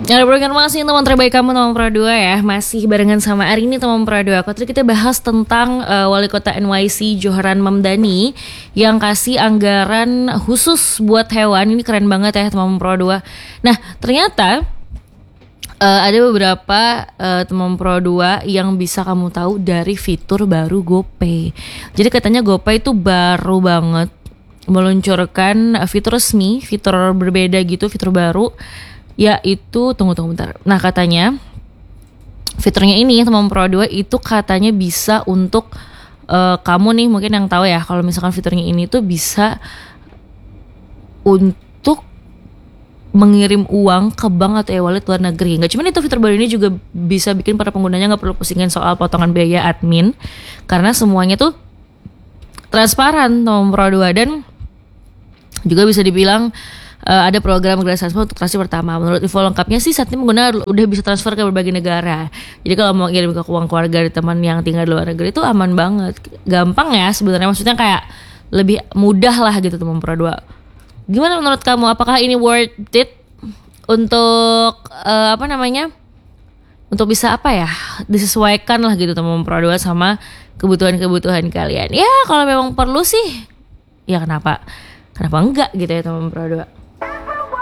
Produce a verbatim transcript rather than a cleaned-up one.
Ada program masih teman terbaik kamu teman Pro dua ya. Masih barengan sama Arini teman Pro dua. Tadi kita bahas tentang uh, Wali Kota N Y C Joharan Mamdani yang kasih anggaran khusus buat hewan. Ini keren banget ya teman Pro dua. Nah, ternyata uh, ada beberapa uh, teman Pro dua yang bisa kamu tahu dari fitur baru GoPay. Jadi katanya GoPay itu baru banget meluncurkan fitur resmi, fitur berbeda gitu, fitur baru, yaitu tunggu tunggu bentar. Nah katanya fiturnya ini teman Pro dua itu katanya bisa untuk uh, kamu nih mungkin yang tahu ya, kalau misalkan fiturnya ini tuh bisa untuk mengirim uang ke bank atau e-wallet luar negeri. Gak cuma itu, fitur baru ini juga bisa bikin para penggunanya gak perlu pusingin soal potongan biaya admin, karena semuanya tuh transparan teman Pro dua. Dan juga bisa dibilang uh, ada program gratis transfer untuk transaksi pertama. Menurut info lengkapnya sih saat ini pengguna udah bisa transfer ke berbagai negara. Jadi kalau mau kirim ke uang keluarga dari teman yang tinggal di luar negeri itu aman banget. Gampang ya sebenarnya, maksudnya kayak lebih mudah lah gitu teman Pro dua. Gimana menurut kamu? Apakah ini worth it untuk uh, apa namanya? Untuk bisa apa ya? Disesuaikan lah gitu teman Pro dua sama kebutuhan-kebutuhan kalian. Ya kalau memang perlu sih, ya kenapa? Kenapa enggak gitu ya teman Pro dua.